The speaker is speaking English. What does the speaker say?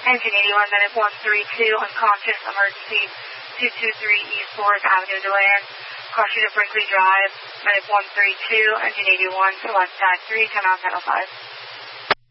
Engine 81, medic 132, unconscious, emergency 223 East Forest Avenue, DeLand. Caution to Brinkley Drive, medic 132, engine 81, select side 3, 10 on 1005.